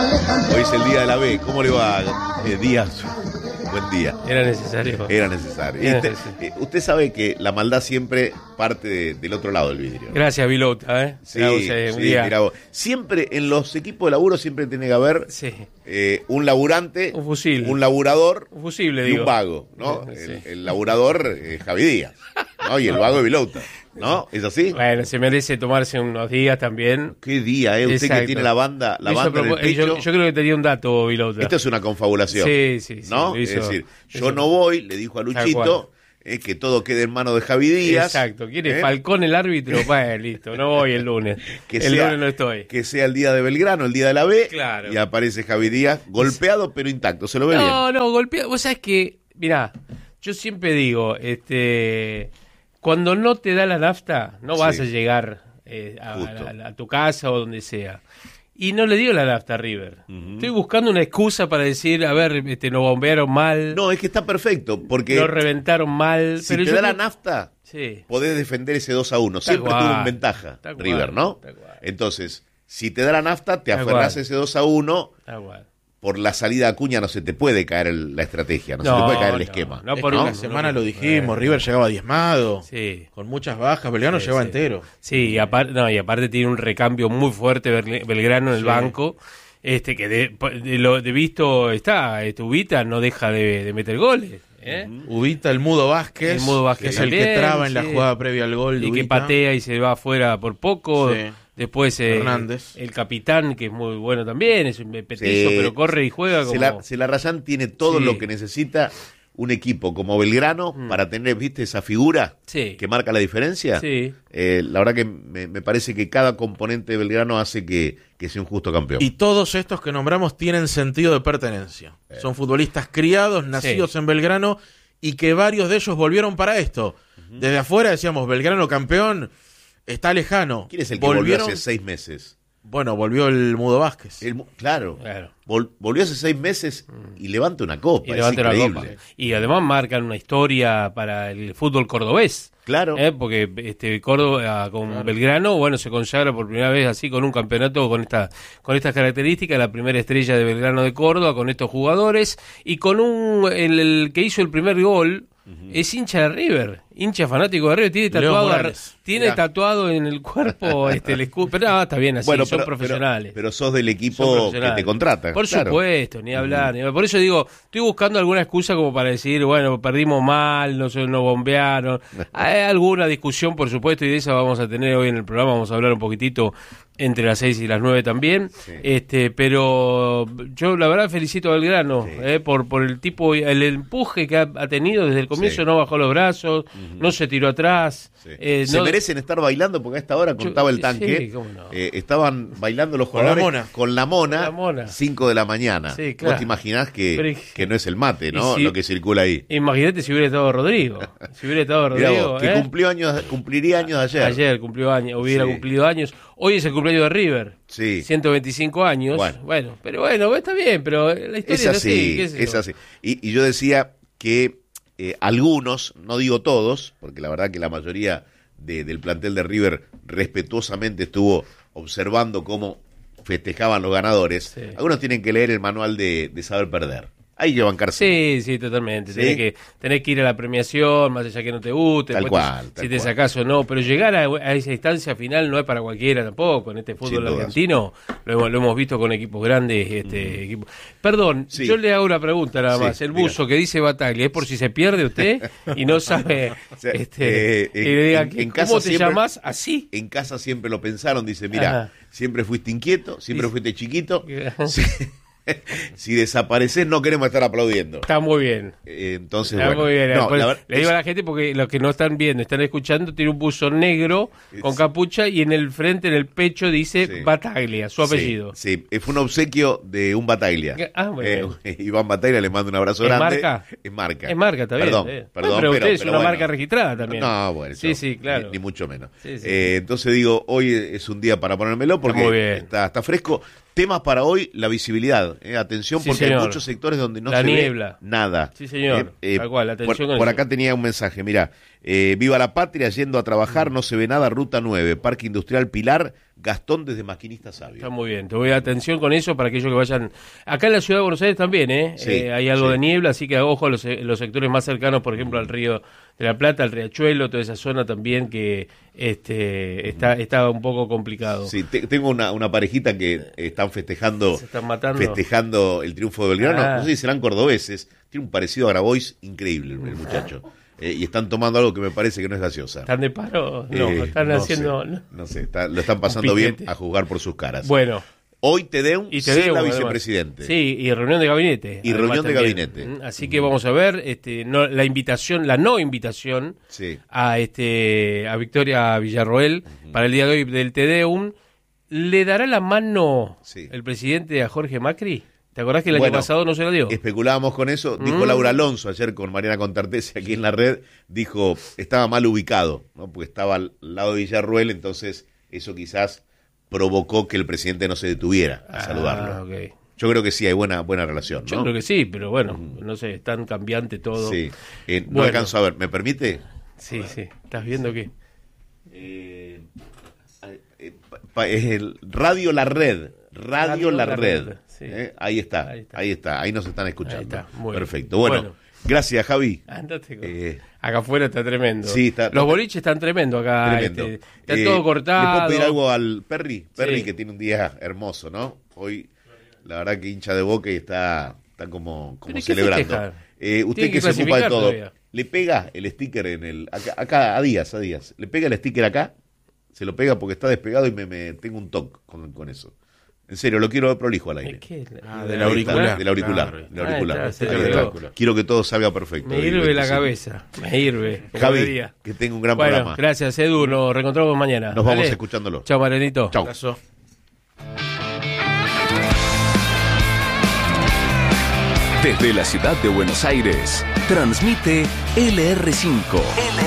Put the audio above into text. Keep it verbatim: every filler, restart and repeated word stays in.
Hoy es el día de la B. ¿Cómo le va, eh, Díaz? Buen día. Era necesario. Era necesario. Era Usted, necesario. eh, usted sabe que la maldad siempre parte de, del otro lado del vidrio. Gracias, Vilota, ¿eh? Sí, Mirá vos, eh, un sí, día. mirá vos. Siempre en los equipos de laburo siempre tiene que haber Sí. eh, un laburante, Un fusil. un laburador Un fusible, y digo. un vago, ¿no? Sí. El, el laburador es Javi Díaz, ¿no? Y el vago es Vilota, ¿no? ¿Es así? Bueno, se merece tomarse unos días también. Qué día, ¿eh? Usted Exacto. que tiene la banda, la Lo hizo banda en el a propós- yo, pecho. yo creo que tenía un dato, Vilota. Esto es una confabulación. Sí, sí, sí, ¿no? lo hizo- es decir, lo yo hizo- no voy, le dijo a Tal Luchito eh, que todo quede en manos de Javi Díaz. Exacto. ¿Quién es ¿eh? Falcón el árbitro? Bueno, listo. No voy el lunes. Que el sea, lunes no estoy. Que sea el día de Belgrano, el día de la B. Claro. Y aparece Javi Díaz, golpeado pero intacto. Se lo ve bien. No, no, golpeado. Vos sabés que, mirá, yo siempre digo, este, cuando no te da la nafta, no vas Sí. a llegar eh, a, Justo. a- a tu casa o donde sea. Y no le dio la nafta a River. Ujú. Estoy buscando una excusa para decir, a ver, este, nos bombearon mal, No, es que está perfecto, porque nos reventaron mal. si pero te yo da la creo- nafta, Sí. podés defender ese dos a uno. Tal Siempre cual. tuvo en ventaja Tal cual, River, ¿no? tal cual. Entonces, si te da la nafta, te Tal aferrás cual. a ese dos a uno. Ah, bueno. Por la salida de Acuña no se te puede caer el- la estrategia, no, se te puede caer el esquema. No, Es por que un- una semana no, lo dijimos, eh, River llegaba diezmado, Sí. con muchas bajas, Belgrano Sí, llegaba sí. entero. Sí, y aparte, no, y aparte tiene un recambio muy fuerte Berle- Belgrano en el Sí. banco, este que de, de lo de visto está, este, Ubita no deja de, de meter goles, ¿eh? Ubita, el Mudo Vázquez, El Mudo Vázquez que es el que también, traba en la sí. jugada previa al gol de Y que Ubita. patea y se va afuera por poco. Sí. Después eh, Hernández. el capitán, que es muy bueno también, es un petizo, Sí. pero corre y juega Se como... la, se la Rayán tiene todo Sí. lo que necesita un equipo como Belgrano Mm. para tener, viste, esa figura Sí. que marca la diferencia. Sí. Eh, la verdad que me, me parece que cada componente de Belgrano hace que, que sea un justo campeón. Y todos estos que nombramos tienen sentido de pertenencia. Son futbolistas criados, nacidos en Belgrano, y que varios de ellos volvieron para esto. Desde afuera decíamos, Belgrano campeón, está lejano. ¿Quién es el que Volvieron- volvió hace seis meses? Bueno, volvió el Mudo Vázquez. El mu- claro, Claro. Vol- volvió hace seis meses y levanta una copa. Y es levanta la increíble. copa. Y además marcan una historia para el fútbol cordobés. Claro. ¿eh? Porque este Córdoba con Belgrano, bueno, se consagra por primera vez así con un campeonato con esta con estas características, la primera estrella de Belgrano de Córdoba, con estos jugadores, y con un el, el que hizo el primer gol. Es hincha de River, hincha fanático de River, tiene Leo tatuado, Morales. tiene Mirá. tatuado en el cuerpo este el escudo, pero no, está bien así, Bueno, son pero, profesionales. Pero, pero sos del Son equipo que profesionales. te contrata. Por claro. supuesto, ni hablar, ni hablar. Por eso digo, estoy buscando alguna excusa como para decir, bueno, perdimos mal, no se nos bombearon. Hay alguna discusión, por supuesto, y de esa vamos a tener hoy en el programa, vamos a hablar un poquitito entre las seis y las nueve también. Sí. Este, pero yo la verdad felicito a Belgrano Sí. eh, por por el tipo, el empuje que ha, ha tenido desde el comienzo, Sí. no bajó los brazos, no se tiró atrás. Sí. eh, Se no- merecen estar bailando porque a esta hora contaba el sí, tanque. cómo no. eh, estaban bailando los Con la jugadores mona. con la mona, Con la mona. cinco de la mañana. Sí, claro. Vos te imaginás que, Pero- que no es el mate, ¿no? Y si- Lo que circula ahí. Imagínate si hubiera estado Rodrigo. Si hubiera estado Mirá Rodrigo. vos, que ¿eh? cumplió años, cumpliría años ayer. Ayer cumplió años, hubiera Sí. cumplido años. Hoy es el cumpleaños de River. Sí. ciento veinticinco años. Bueno. Bueno, pero bueno, está bien, pero la historia Es es así, así. qué sé es yo. así. Y, y yo decía que eh, algunos, no digo todos, porque la verdad que la mayoría de- del plantel de River respetuosamente estuvo observando cómo festejaban los ganadores. Sí. Algunos tienen que leer el manual de, de saber perder. Hay que bancarse. Sí, sí, totalmente. ¿Sí? Tenés, que, tenés que ir a la premiación, más allá que no te guste. Tal después cual, te- tal si te cual. sacás o no. Pero llegar a, a esa instancia final no es para cualquiera tampoco. En este Sin fútbol dudas. argentino lo hemos, lo hemos visto con equipos grandes. Este, equipos. Perdón, Sí. yo le hago una pregunta nada Sí, más. El diga. buzo que dice Bataglia, ¿es por si se pierde usted y no sabe? O sea, este, eh, y en- le diga, en- en ¿cómo casa te siempre- llamas? Así. En casa siempre lo pensaron, dice, mira, Ajá. siempre fuiste inquieto, siempre Dice- fuiste chiquito. Si, si desapareces no queremos estar aplaudiendo. Está muy bien. Eh, entonces, Está bueno. muy bien. No, Pues, la ver- le digo es- a la gente porque los que no están viendo, están escuchando, tiene un buzo negro con Es- capucha y en el frente, en el pecho, dice Sí. Bataglia, su apellido. Sí, sí, fue un obsequio de un Bataglia. Ah, bueno. Eh, Iván Bataglia le mando un abrazo ¿Es grande. marca? Es marca. Es marca, está bien. Perdón, está bien. perdón, No, pero pero, usted es pero una bueno. marca registrada también. No, bueno, Sí, eso, sí, claro. Ni, ni mucho menos. Sí, sí. Eh, entonces digo, hoy es un día para ponérmelo porque Está muy bien. está, está fresco. Temas para hoy, la visibilidad. Eh, atención, Sí, porque hay señor. muchos sectores donde no La se niebla. ve nada. Sí, señor. Tal cual, atención por, con por eso. acá tenía un mensaje, mira. Eh, viva la patria, yendo a trabajar, no se ve nada, ruta nueve, Parque Industrial Pilar, Gastón desde Maquinista Sabio. Está muy bien, te voy a atención con eso para aquellos que vayan. Acá en la ciudad de Buenos Aires también, ¿eh? Sí, eh hay algo sí. de niebla, así que ojo a los, los sectores más cercanos, por ejemplo, al río de la Plata, al Riachuelo, toda esa zona también que este está está un poco complicado. Sí, te, tengo una, una parejita que están festejando Se están matando. festejando el triunfo de Belgrano. Ah. No sé si serán cordobeses. Tiene un parecido a Grabois increíble el, el muchacho. Eh, y están tomando algo que me parece que no es gaseosa. ¿Están de paro? No, Eh, están no haciendo... sé, no. no sé, está- lo están pasando bien piquete. a juzgar por sus caras. Bueno, Hoy te dé un y te sin debo, la además. vicepresidente. Sí, y reunión de gabinete. Y además, reunión de también. gabinete. Mm, Así que vamos a ver este, no, la invitación, la no invitación Sí. a este a Victoria Villarroel para el día de hoy del Tedeum. ¿Le dará la mano Sí. el presidente a Jorge Macri? ¿Te acordás que el Bueno, año pasado no se la dio? Especulábamos con eso. Dijo Mm. Laura Alonso ayer con Mariana Contartesi aquí en la red. Dijo, estaba mal ubicado, ¿no? Porque estaba al lado de Villarroel, entonces eso quizás provocó que el presidente no se detuviera a Ah, saludarlo. ok. Yo creo que sí, hay buena buena relación, ¿no? Yo creo que sí, pero bueno, no sé, es tan cambiante todo. Sí. Eh, no Bueno. alcanzo a ver. ¿Me permite? Sí, sí. ¿Estás viendo qué? Eh, eh, pa- pa- es el Radio La Red. Radio, Radio La, La Red. Red, sí. Eh, ahí, está, Ahí está. ahí está, ahí nos están Ahí escuchando. está, muy bien. Perfecto. Bueno, Bueno. gracias, Javi. Andate con- Eh, Acá afuera está tremendo. Sí, está- Los boliches están tremendo acá. Tremendo. este, está Eh, todo cortado. ¿Le puedo pedir algo al Perry? Perry, Sí. que tiene un día hermoso, ¿no? Hoy, la verdad que hincha de Boca y está, está como, como ¿Pero qué celebrando. festejar? Eh, usted Tiene que, que se ocupa de clasificar todo, todavía. le pega el sticker en el. Acá, acá, a días, a días. Le pega el sticker acá, se lo pega porque está despegado y me, me tengo un toque con, con eso. En serio, lo quiero ver prolijo al aire. ¿Qué? Ah, Ahí del está. auricular. Del auricular. Claro. Del auricular. Ahí está, se Ahí le está. pegó. Quiero que todo salga perfecto. Me el hirve la veinticinco. cabeza. Me hirve. como Javi, diría. que tenga un gran Bueno, programa. gracias, Edu. Nos reencontramos mañana. Nos vamos Dale. escuchándolo. Chao, Marianito. Chau. Abrazo. Desde la ciudad de Buenos Aires, transmite L R cinco.